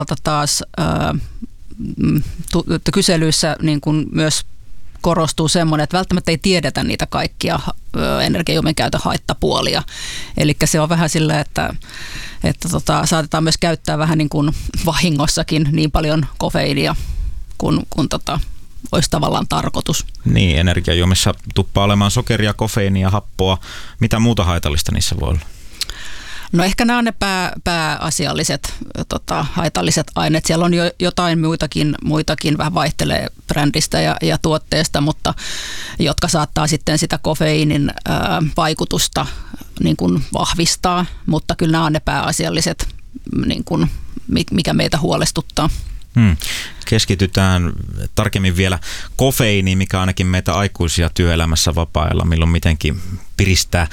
taas kyselyissä niin kuin myös korostuu semmoinen, että välttämättä ei tiedetä niitä kaikkia energiajuomien käytön haittapuolia. Eli se on vähän sillä, että saatetaan myös käyttää vähän niin kuin vahingossakin niin paljon kofeiinia kuin olisi tavallaan tarkoitus. Niin, energiajuomissa tuppaa olemaan sokeria, kofeiinia, happoa. Mitä muuta haitallista niissä voi olla? No ehkä nämä on ne pääasialliset haitalliset aineet. Siellä on jo jotain muitakin vähän vaihtelee brändistä ja tuotteesta, mutta jotka saattaa sitten sitä kofeiinin vaikutusta niin kuin vahvistaa. Mutta kyllä nämä on ne pääasialliset, niin kuin, mikä meitä huolestuttaa. Keskitytään tarkemmin vielä kofeiiniin, mikä ainakin meitä aikuisia työelämässä vapaa-ajalla milloin mitenkin piristää.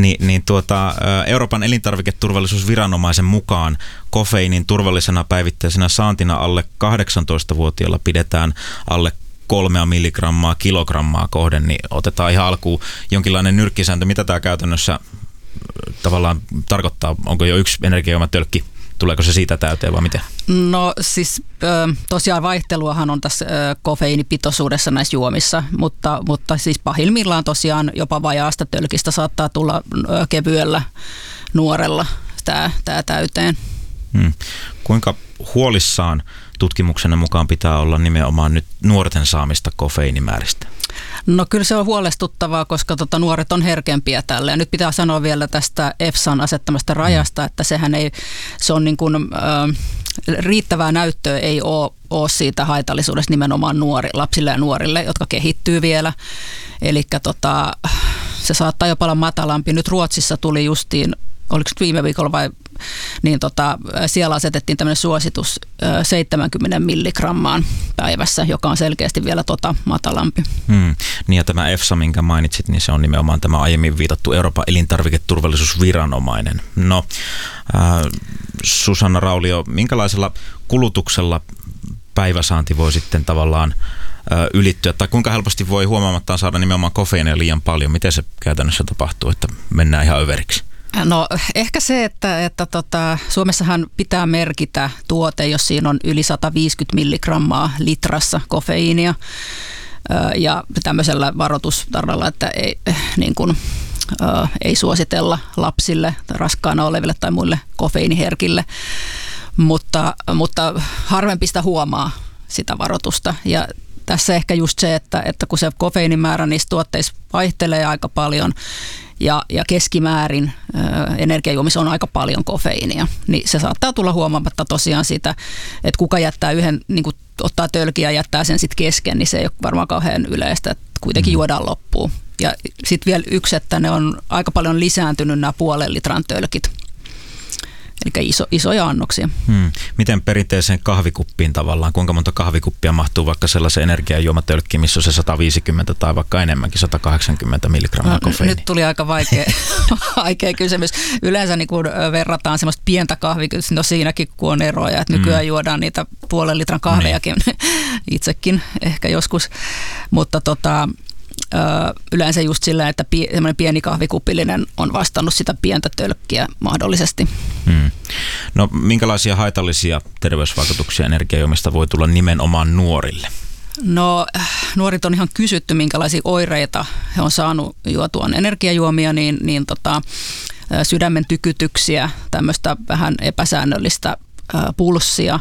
Euroopan elintarviketurvallisuusviranomaisen mukaan kofeiinin turvallisena päivittäisenä saantina alle 18-vuotiailla pidetään alle 3 milligrammaa kilogrammaa kohden, niin otetaan ihan alkuun jonkinlainen nyrkkisääntö. Mitä tämä käytännössä tavallaan tarkoittaa? Onko jo yksi energiajuomatölkki? Tuleeko se siitä täyteen vai miten? No siis tosiaan vaihteluahan on tässä kofeiinipitoisuudessa näissä juomissa, mutta siis pahimmillaan tosiaan jopa vajaasta tölkistä saattaa tulla kevyellä nuorella tämä täyteen. Kuinka huolissaan tutkimuksenne mukaan pitää olla nimenomaan nyt nuorten saamista kofeiinimääristä? No kyllä se on huolestuttavaa, koska nuoret on herkempiä tälle. Ja nyt pitää sanoa vielä tästä EFSAn asettamasta rajasta, että se on niin kuin, riittävää näyttöä ei ole siitä haitallisuudesta nimenomaan lapsille ja nuorille, jotka kehittyy vielä. Eli se saattaa jopa olla matalampi. Nyt Ruotsissa tuli justiin, oliko se viime viikolla vai, niin siellä asetettiin tämmöinen suositus 70 milligrammaan päivässä, joka on selkeästi vielä matalampi. Niin ja tämä EFSA, minkä mainitsit, niin se on nimenomaan tämä aiemmin viitattu Euroopan elintarviketurvallisuusviranomainen. No, Susanna Raulio, minkälaisella kulutuksella päiväsaanti voi sitten tavallaan ylittyä, tai kuinka helposti voi huomaamattaan saada nimenomaan kofeiinia liian paljon? Miten se käytännössä tapahtuu, että mennään ihan överiksi? No ehkä se, että Suomessahan pitää merkitä tuote, jos siinä on yli 150 milligrammaa litrassa kofeiinia ja tämmöisellä varoitustarralla, että ei suositella lapsille, raskaana oleville tai muille kofeiiniherkille, mutta harvempi sitä huomaa sitä varoitusta ja tässä ehkä just se, että kun se kofeiinimäärä niissä tuotteissa vaihtelee aika paljon ja keskimäärin energiajuomissa on aika paljon kofeiinia, niin se saattaa tulla huomaamatta tosiaan sitä, että kuka jättää yhden, niin kuin ottaa tölkiä ja jättää sen sitten kesken, niin se ei ole varmaan kauhean yleistä, että kuitenkin juodaan loppuun. Ja sitten vielä yksi, että ne on aika paljon lisääntynyt nämä 0,5 litran tölkit. Eli isoja annoksia. Miten perinteiseen kahvikuppiin tavallaan, kuinka monta kahvikuppia mahtuu vaikka sellaisen energiajuomatölkkiin, missä on se 150 tai vaikka enemmänkin 180 milligrammaa kofeiinia? Nyt tuli aika vaikea kysymys. Yleensä niin kun verrataan semmoista pientä kahvia, no siinäkin kun on eroja, että nykyään juodaan niitä 0,5 litran kahvejakin itsekin ehkä joskus, mutta yleensä just sillä, että semmoinen pieni kahvikupillinen on vastannut sitä pientä tölkkiä mahdollisesti. No minkälaisia haitallisia terveysvaikutuksia energiajuomista voi tulla nimenomaan nuorille? No nuorit on ihan kysytty, minkälaisia oireita he on saanut juotuaan energiajuomia, niin sydämen tykytyksiä, tämmöistä vähän epäsäännöllistä pulssia,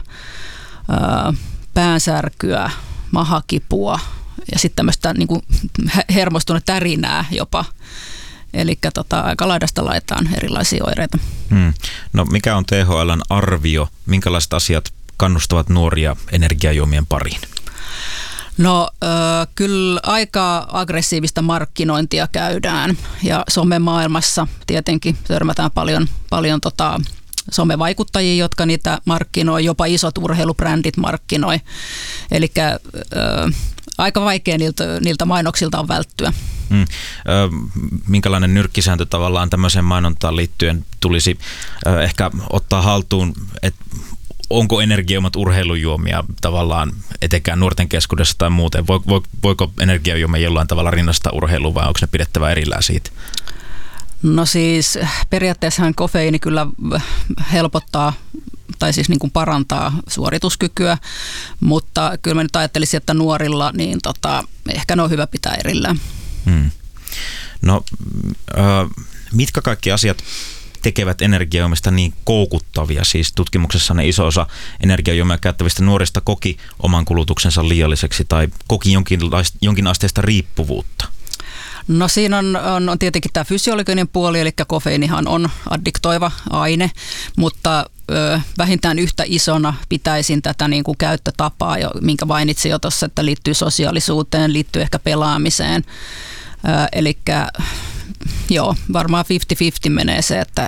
päänsärkyä, mahakipua ja sitten tämmöistä niin kuin hermostunut tärinää jopa. Eli aika laidasta laitaan erilaisia oireita. No mikä on THL:n arvio? Minkälaiset asiat kannustavat nuoria energiajuomien pariin? No kyllä aika aggressiivista markkinointia käydään ja somemaailmassa tietenkin törmätään paljon somevaikuttajia, jotka niitä markkinoi, jopa isot urheilubrändit markkinoi. Eli aika vaikea niiltä mainoksilta on välttyä. Minkälainen nyrkkisääntö tavallaan tämmöiseen mainontaan liittyen tulisi ehkä ottaa haltuun, että onko energiajuomat urheilujuomia tavallaan etenkään nuorten keskuudessa tai muuten? Voiko energiajuomia jollain tavalla rinnastaa urheiluun vai onko ne pidettävä erillään siitä? No siis periaatteessahan kofeiini kyllä helpottaa tai siis niin kuin parantaa suorituskykyä, mutta kyllä mä nyt ajattelisin, että nuorilla niin ehkä ne on hyvä pitää erillään. No, mitkä kaikki asiat tekevät energiajuomista niin koukuttavia? Siis tutkimuksessa ne iso osa energiajuomia käyttävistä nuorista koki oman kulutuksensa liialliseksi tai koki jonkinasteista riippuvuutta. No siinä on tietenkin tämä fysiologinen puoli, eli kofeiinihan on addiktoiva aine, mutta vähintään yhtä isona pitäisin tätä niin kuin käyttötapaa, minkä mainitsin jo tuossa, että liittyy sosiaalisuuteen, liittyy ehkä pelaamiseen. Eli joo, varmaan 50-50 menee se, että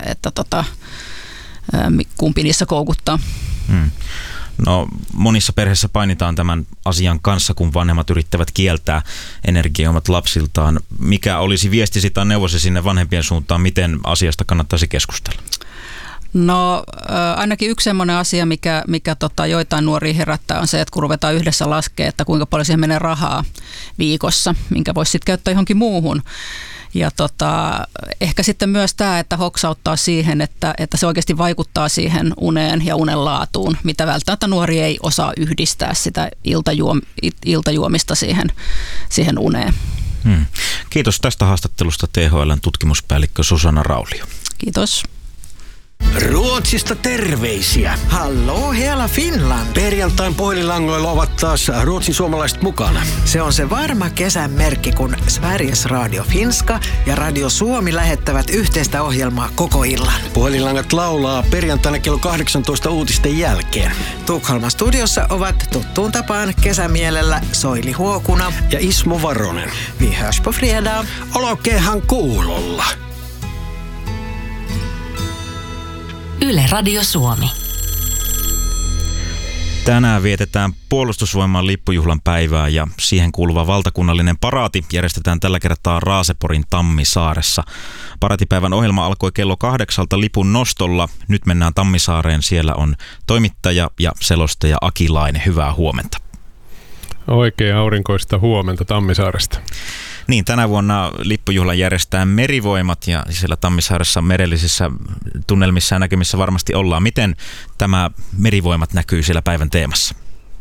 kumpi niissä koukuttaa. No, monissa perheissä painitaan tämän asian kanssa, kun vanhemmat yrittävät kieltää energiajuomat lapsiltaan. Mikä olisi viestisi tai neuvosi sinne vanhempien suuntaan, miten asiasta kannattaisi keskustella? No ainakin yksi sellainen asia, mikä joitain nuoria herättää, on se, että kun ruvetaan yhdessä laskemaan, että kuinka paljon siihen menee rahaa viikossa, minkä voisi sitten käyttää johonkin muuhun. Ja ehkä sitten myös tämä, että hoksauttaa siihen, että se oikeasti vaikuttaa siihen uneen ja unen laatuun, mitä välttämättä nuori ei osaa yhdistää sitä iltajuomista siihen uneen. Kiitos tästä haastattelusta THL:n tutkimuspäällikkö Susanna Raulio. Kiitos. Ruotsista terveisiä. Hallå hela Finland. Perjantain puhelinlangoilla ovat taas Ruotsin suomalaiset mukana. Se on se varma kesän merkki, kun Sveriges Radio Finska ja Radio Suomi lähettävät yhteistä ohjelmaa koko illan. Puhelinlangat laulaa perjantaina kello 18 uutisten jälkeen. Tukholman studiossa ovat tuttuun tapaan kesämielellä Soili Huokuna ja Ismo Varonen. Vi hörs på fredag. Olkeehan kuulolla. Yle Radio Suomi. Tänään vietetään Puolustusvoiman lippujuhlan päivää ja siihen kuuluva valtakunnallinen paraati järjestetään tällä kertaa Raaseporin Tammisaaressa. Paraatipäivän ohjelma alkoi kello 8 lipun nostolla. Nyt mennään Tammisaareen. Siellä on toimittaja ja selostaja Aki Laine. Hyvää huomenta. Oikein aurinkoista huomenta Tammisaaresta. Niin, tänä vuonna lippujuhlan järjestää Merivoimat ja siellä Tammisaaressa merellisissä tunnelmissa ja näkymissä varmasti ollaan. Miten tämä Merivoimat näkyy siellä päivän teemassa?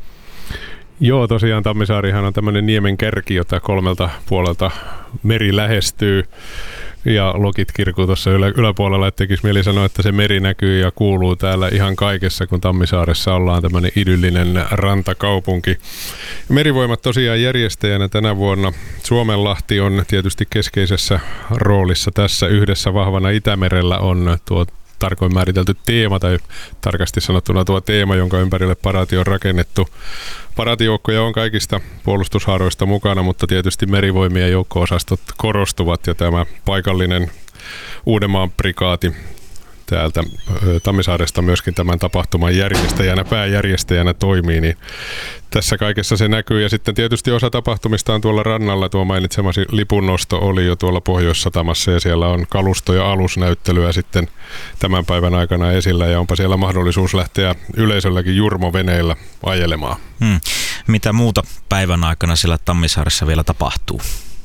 Joo, tosiaan Tammisaarihan on tämmöinen niemen kärki, jota 3 puolelta meri lähestyy. Ja lokit kirkuu tuossa yläpuolella, että tekisi mieli sanoa, että se meri näkyy ja kuuluu täällä ihan kaikessa, kun Tammisaaressa ollaan tämmöinen idyllinen rantakaupunki. Merivoimat tosiaan järjestäjänä tänä vuonna. Suomenlahti on tietysti keskeisessä roolissa tässä. Yhdessä vahvana Itämerellä on tuo tarkoin määritelty teema, tai tarkasti sanottuna tuo teema, jonka ympärille paraati on rakennettu. Paraatijoukkoja on kaikista puolustushaaroista mukana, mutta tietysti merivoimien joukko-osastot korostuvat, ja tämä paikallinen Uudenmaan prikaati täältä Tammisaaresta myöskin tämän tapahtuman järjestäjänä, pääjärjestäjänä toimii, niin tässä kaikessa se näkyy. Ja sitten tietysti osa tapahtumista on tuolla rannalla. Tuo mainitsemasi lipunnosto oli jo tuolla Pohjois-Satamassa, ja siellä on kalusto- ja alusnäyttelyä sitten tämän päivän aikana esillä, ja onpa siellä mahdollisuus lähteä yleisölläkin jurmoveneillä ajelemaan. Mitä muuta päivän aikana siellä Tammisaaressa vielä tapahtuu?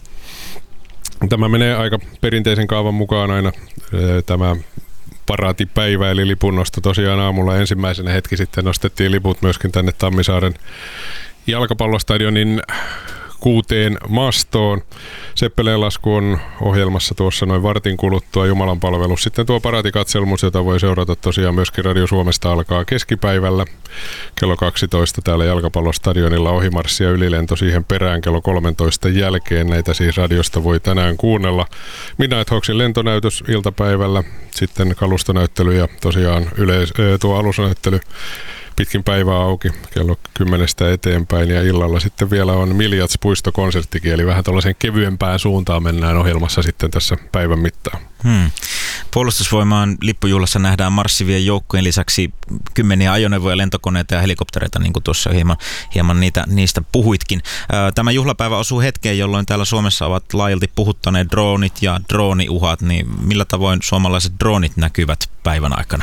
Tämä menee aika perinteisen kaavan mukaan aina tämä paraatipäivä eli lipunnosto. Tosiaan aamulla ensimmäisenä hetki sitten nostettiin liput myöskin tänne Tammisaaren jalkapallostadionin 6 mastoon. Seppeleen lasku on ohjelmassa tuossa noin vartin kuluttua, jumalanpalvelus. Sitten tuo paraatikatselmus, jota voi seurata tosiaan myöskin Radio Suomesta, alkaa keskipäivällä kello 12 täällä jalkapallostadionilla, ohimarssi ja ylilento siihen perään kello 13 jälkeen. Näitä siis radiosta voi tänään kuunnella. Midnight Hawksin lentonäytös iltapäivällä, sitten kalustonäyttely ja tosiaan tuo alusnäyttely pitkin päivää auki kello 10 eteenpäin, ja illalla sitten vielä on Miljats puistokonserttikin, eli vähän tuollaisen kevyempään suuntaan mennään ohjelmassa sitten tässä päivän mittaan. Puolustusvoimaan lippujuhlassa nähdään marssivien joukkojen lisäksi kymmeniä ajoneuvoja, lentokoneita ja helikoptereita, niin kuin tuossa hieman niistä puhuitkin. Tämä juhlapäivä osuu hetkeen, jolloin täällä Suomessa ovat laajalti puhuttaneet droonit ja drooniuhat, niin millä tavoin suomalaiset droonit näkyvät päivän aikana?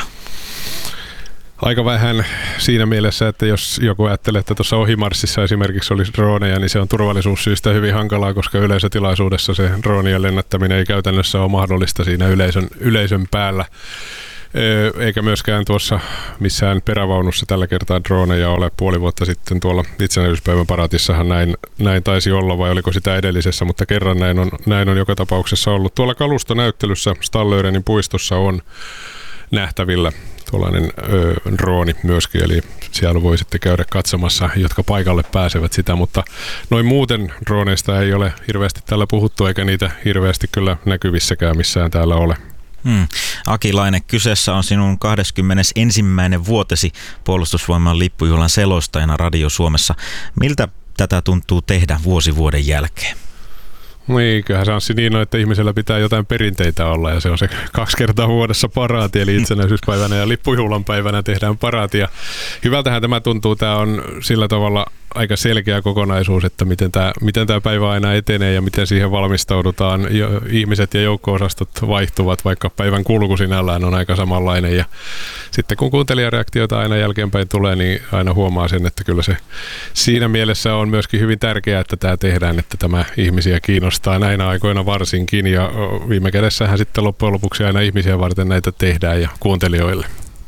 Aika vähän siinä mielessä, että jos joku ajattelee, että tuossa ohimarssissa esimerkiksi olisi droneja, niin se on turvallisuussyistä hyvin hankalaa, koska yleisötilaisuudessa se droonien lennättäminen ei käytännössä ole mahdollista siinä yleisön päällä. Eikä myöskään tuossa missään perävaunussa tällä kertaa droneja ole. Puoli vuotta sitten tuolla itsenäisyyspäivän paraatissahan näin taisi olla, vai oliko sitä edellisessä, mutta kerran näin on joka tapauksessa ollut. Tuolla kalustonäyttelyssä Stallörenin puistossa on nähtävillä tuollainen drooni myöskin, eli siellä voi sitten käydä katsomassa, jotka paikalle pääsevät sitä, mutta noin muuten droneista ei ole hirveästi täällä puhuttu, eikä niitä hirveästi kyllä näkyvissäkään missään täällä ole. Akilainen, kyseessä on sinun 21. vuotesi Puolustusvoiman lippujuhlan selostajana Radio Suomessa. Miltä tätä tuntuu tehdä vuosi vuoden jälkeen? No eiköhän Sanssi niin on, että ihmisellä pitää jotain perinteitä olla, ja se on se 2 kertaa vuodessa paraati, eli itsenäisyyspäivänä ja lippujuhlan päivänä tehdään paraati. Ja hyvältähän tämä tuntuu, tämä on sillä tavalla aika selkeä kokonaisuus, että miten tämä päivä aina etenee ja miten siihen valmistaudutaan. Ihmiset ja joukko-osastot vaihtuvat, vaikka päivän kulku sinällään on aika samanlainen. Ja sitten kun kuuntelijareaktioita aina jälkeenpäin tulee, niin aina huomaa sen, että kyllä se siinä mielessä on myöskin hyvin tärkeää, että tämä tehdään, että tämä ihmisiä kiinnostaa näinä aikoina varsinkin. Ja viime kädessähän sitten loppujen lopuksi aina ihmisiä varten näitä tehdään ja kuuntelijoille.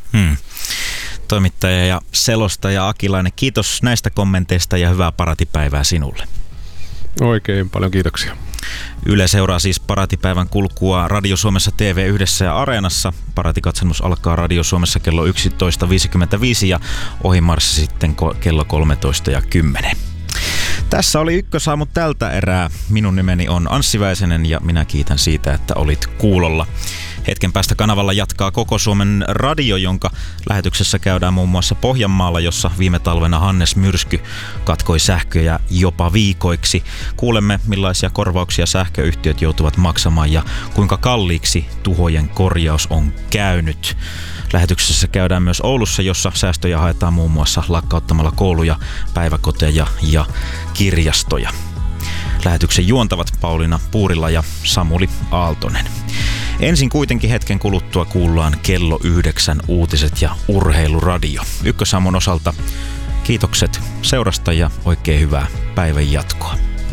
Toimittaja ja selostaja Akilainen, kiitos näistä kommenteista ja hyvää paraatipäivää sinulle. Oikein paljon kiitoksia. Yle seuraa siis paraatipäivän kulkua Radio Suomessa TV1 ja Areenassa. Paraatikatselmus alkaa Radio Suomessa kello 11.55 ja ohimarssi sitten kello 13.10. Tässä oli Ykkösaamu tältä erää. Minun nimeni on Anssi Väisänen ja minä kiitän siitä, että olit kuulolla. Hetken päästä kanavalla jatkaa Koko Suomen radio, jonka lähetyksessä käydään muun muassa Pohjanmaalla, jossa viime talvena Hannes myrsky katkoi sähköjä jopa viikoiksi. Kuulemme, millaisia korvauksia sähköyhtiöt joutuvat maksamaan ja kuinka kalliiksi tuhojen korjaus on käynyt. Lähetyksessä käydään myös Oulussa, jossa säästöjä haetaan muun muassa lakkauttamalla kouluja, päiväkoteja ja kirjastoja. Lähetyksen juontavat Pauliina Puurila ja Samuli Aaltonen. Ensin kuitenkin hetken kuluttua kuullaan kello 9 uutiset ja urheiluradio. Ykkösaamun osalta kiitokset seurasta ja oikein hyvää päivän jatkoa.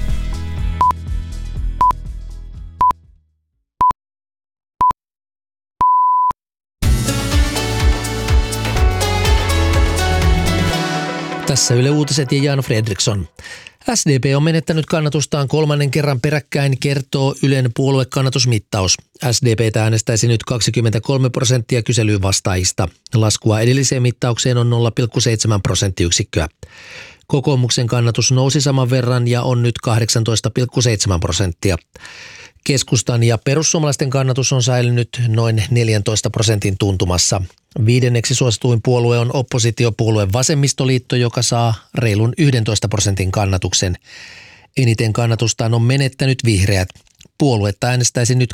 Tässä Yle Uutiset ja Jan Fredriksson. SDP on menettänyt kannatustaan 3. kerran peräkkäin, kertoo Ylen puoluekannatusmittaus. SDP:tä äänestäisi nyt 23% kyselyyn vastaajista. Laskua edelliseen mittaukseen on 0,7 prosenttiyksikköä. Kokoomuksen kannatus nousi saman verran ja on nyt 18,7%. Keskustan ja perussuomalaisten kannatus on säilynyt noin 14% tuntumassa. 5. suosituin puolue on oppositiopuolue Vasemmistoliitto, joka saa reilun 11% kannatuksen. Eniten kannatustaan on menettänyt vihreät. Puoluetta äänestäisi nyt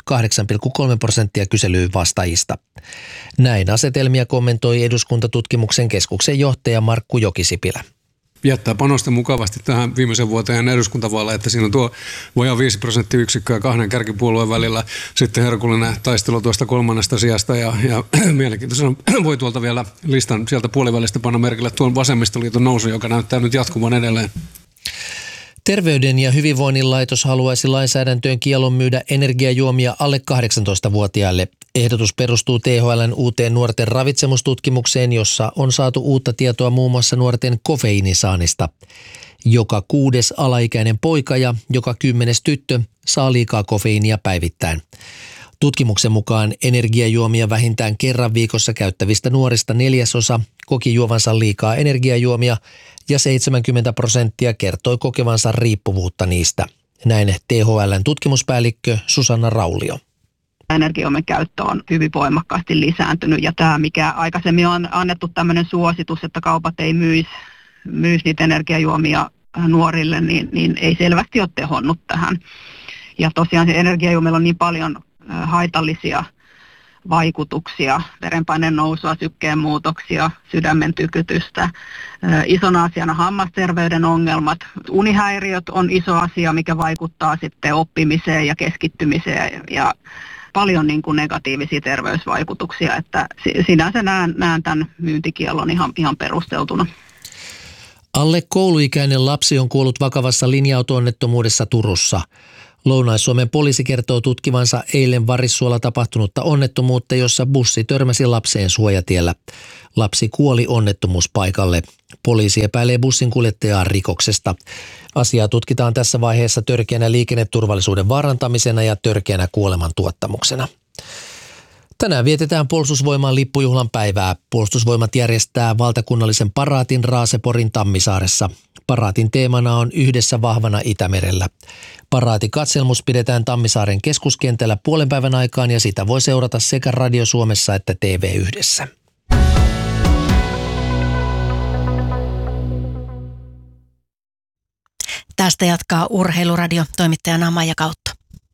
8,3% kyselyyn vastaajista. Näin asetelmia kommentoi Eduskuntatutkimuksen keskuksen johtaja Markku Jokisipilä. Jättää panosta mukavasti tähän viimeisen vuoteen eduskuntavaaleja, että siinä on tuo vajaa 5 prosenttiyksikköä 2 kärkipuolueen välillä. Sitten herkullinen taistelu tuosta 3. sijasta ja mielenkiintoisena voi tuolta vielä listan sieltä puolivälistä panna merkille tuon Vasemmistoliiton nousu, joka näyttää nyt jatkuvan edelleen. Terveyden ja hyvinvoinnin laitos haluaisi lainsäädäntöön kiellon myydä energiajuomia alle 18-vuotiaille. Ehdotus perustuu THL:n uuteen nuorten ravitsemustutkimukseen, jossa on saatu uutta tietoa muun muassa nuorten kofeiinisaannista. Joka 6. alaikäinen poika ja joka 10. tyttö saa liikaa kofeiinia päivittäin. Tutkimuksen mukaan energiajuomia vähintään kerran viikossa käyttävistä nuorista 1/4 koki juovansa liikaa energiajuomia ja 70% kertoi kokevansa riippuvuutta niistä. Näin THL:n tutkimuspäällikkö Susanna Raulio. Energiajuomien käyttö on hyvin voimakkaasti lisääntynyt ja tämä, mikä aikaisemmin on annettu tämmöinen suositus, että kaupat ei myisi niitä energiajuomia nuorille, niin ei selvästi ole tehonnut tähän. Ja tosiaan se energiajuomilla on niin paljon haitallisia vaikutuksia, verenpaineen nousua, sykkeen muutoksia, sydämen tykytystä. Isona asiana hammasterveyden ongelmat. Unihäiriöt on iso asia, mikä vaikuttaa sitten oppimiseen ja keskittymiseen ja paljon niin kuin negatiivisia terveysvaikutuksia, että sinänsä näen tämän myyntikiellon ihan perusteltuna. Alle kouluikäinen lapsi on kuollut vakavassa linja-auto-onnettomuudessa Turussa. Lounais-Suomen poliisi kertoo tutkivansa eilen Varissuolla tapahtunutta onnettomuutta, jossa bussi törmäsi lapseen suojatiellä. Lapsi kuoli onnettomuuspaikalle. Poliisi epäilee bussin kuljettajaa rikoksesta. Asiaa tutkitaan tässä vaiheessa törkeänä liikenneturvallisuuden vaarantamisena ja törkeänä kuolemantuottamuksena. Tänään vietetään Puolustusvoiman lippujuhlan päivää. Puolustusvoimat järjestää valtakunnallisen paraatin Raaseporin Tammisaaressa. Paraatin teemana on Yhdessä vahvana Itämerellä. Paraatikatselmus pidetään Tammisaaren keskuskentällä puolen päivän aikaan ja sitä voi seurata sekä Radio Suomessa että TV1. Tästä jatkaa Urheiluradio toimittajana Maija Kautto.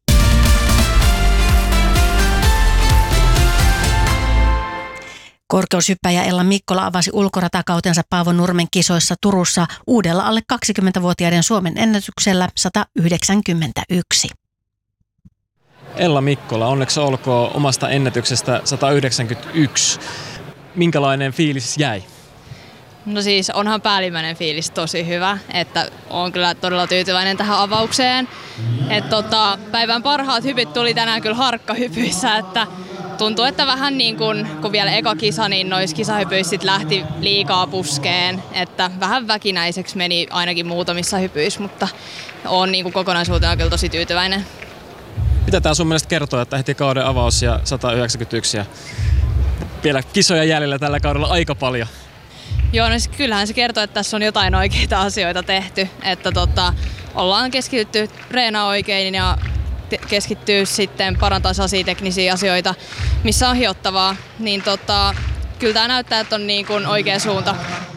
Korkeushyppäjä Ella Mikkola avasi ulkoratakautensa Paavo Nurmen kisoissa Turussa uudella alle 20-vuotiaiden Suomen ennätyksellä 191. Ella Mikkola, onneksi olkoon omasta ennätyksestä 191. Minkälainen fiilis jäi? No siis onhan päällimmäinen fiilis tosi hyvä, että olen kyllä todella tyytyväinen tähän avaukseen. Päivän parhaat hypyt tuli tänään kyllä harkkahypyissä, että tuntuu, että vähän niin kuin kun vielä eka kisa, niin noissa kisahypyissä lähti liikaa puskeen, että vähän väkinäiseksi meni ainakin muutamissa hypyissä, mutta olen niin kuin kokonaisuutena kyllä tosi tyytyväinen. Mitä tämä sun mielestä kertoo, että heti kauden avaus ja 191 ja vielä kisoja jäljellä tällä kaudella aika paljon? Joo, no kyllähän se kertoo, että tässä on jotain oikeita asioita tehty, että ollaan keskitytty treenaa oikein ja keskittyy sitten parantaa sellaisia teknisiä asioita, missä on hiottavaa, niin kyllä tämä näyttää, että on niin kuin oikea suunta.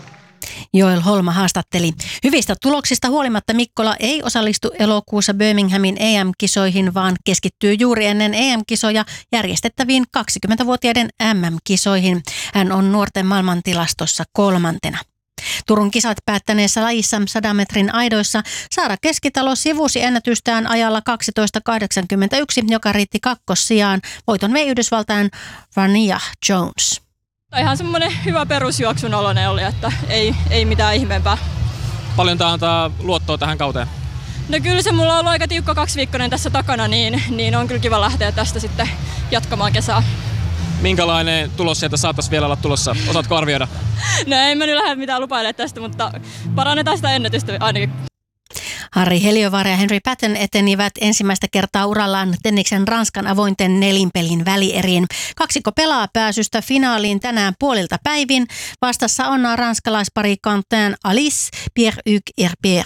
Joel Holma haastatteli. Hyvistä tuloksista huolimatta Mikkola ei osallistu elokuussa Birminghamin EM-kisoihin, vaan keskittyy juuri ennen EM-kisoja järjestettäviin 20-vuotiaiden MM-kisoihin. Hän on nuorten maailmantilastossa 3. Turun kisat päättäneessä lajissa 100 metrin aidoissa Saara Keskitalo sivusi ennätystään ajalla 12.81, joka riitti kakkossijaan. Voiton vei Yhdysvaltain Rania Jones. Ihan semmoinen hyvä perusjuoksun oloinen oli, että ei mitään ihmeempää. Paljon tämä antaa luottoa tähän kauteen? No kyllä se mulla on ollut aika tiukka 2-viikkoinen tässä takana, niin on kyllä kiva lähteä tästä sitten jatkamaan kesää. Minkälainen tulos sieltä saattaisi vielä olla tulossa? Osaatko arvioida? No ei mä nyt lähde mitään lupailemaan tästä, mutta parannetaan sitä ennätystä ainakin. Harri Heliövaara ja Henry Patton etenivät ensimmäistä kertaa urallaan tenniksen Ranskan avointen nelinpelin välieriin. Kaksikko pelaa pääsystä finaaliin tänään puolilta päivin. Vastassa on ranskalaispari Quentin Alice, Pierre-Hugues Herbert.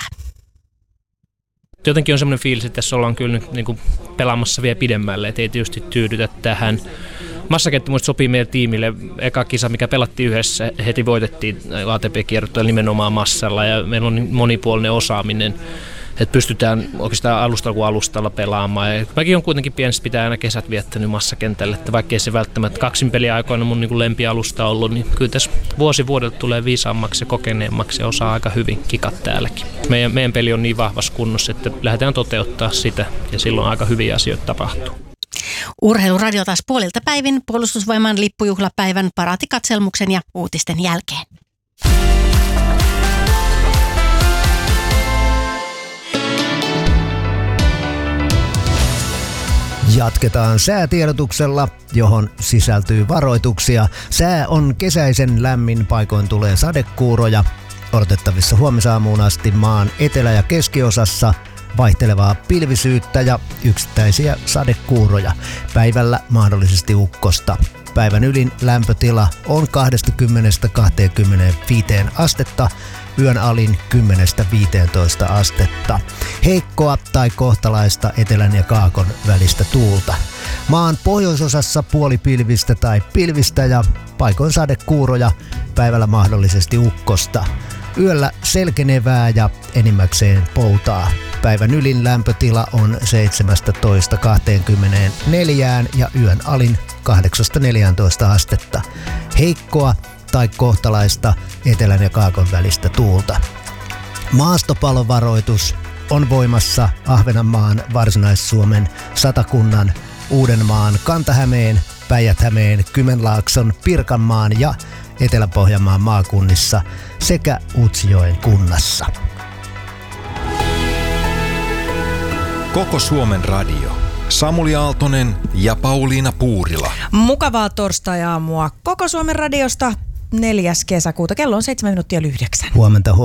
Jotenkin on semmoinen fiilis, että tässä ollaan kyllä nyt niin kuin pelaamassa vielä pidemmälle, et ei tietysti tyydytä tähän. Massakenttä muista sopii meidän tiimille. Eka kisa, mikä pelattiin yhdessä, heti voitettiin ATP-kierroilla nimenomaan massalla ja meillä on monipuolinen osaaminen, että pystytään oikeastaan alustalla kuin alustalla pelaamaan. Ja mäkin on kuitenkin pienesti pitää aina kesät viettänyt massakentälle, että vaikkei se välttämättä kaksinpeliaikoina mun niin kuin lempialusta ollut, niin kyllä tässä vuosi vuodelta tulee viisaammaksi ja kokeneemmaksi ja osaa aika hyvin kikat täälläkin. Meidän peli on niin vahvassa kunnossa, että lähdetään toteuttaa sitä ja silloin aika hyviä asioita tapahtuu. Urheiluradio taas puolilta päivin Puolustusvoiman lippujuhlapäivän paraatikatselmuksen ja uutisten jälkeen. Jatketaan säätiedotuksella, johon sisältyy varoituksia. Sää on kesäisen lämmin, paikoin tulee sadekuuroja. Odotettavissa huomisaamuun asti maan etelä- ja keskiosassa vaihtelevaa pilvisyyttä ja yksittäisiä sadekuuroja. Päivällä mahdollisesti ukkosta. Päivän ylin lämpötila on 20–25 astetta, yön alin 10–15 astetta. Heikkoa tai kohtalaista etelän ja kaakon välistä tuulta. Maan pohjoisosassa puolipilvistä tai pilvistä ja paikoin sadekuuroja, päivällä mahdollisesti ukkosta. Yöllä selkenevää ja enimmäkseen poutaa. Päivän ylin lämpötila on 17–24 ja yön alin 8–14 astetta. Heikkoa tai kohtalaista etelän ja kaakon välistä tuulta. Maastopalovaroitus on voimassa Ahvenanmaan, Varsinais-Suomen, Satakunnan, Uudenmaan, Kanta-Hämeen, Päijät-Hämeen, Kymenlaakson, Pirkanmaan ja Etelä-Pohjanmaan maakunnissa sekä Utsjoen kunnassa. Koko Suomen radio. Samuli Aaltonen ja Pauliina Puurila. Mukavaa torstai-aamua Koko Suomen radiosta 4. kesäkuuta. Kello on 7:09. Huomenta.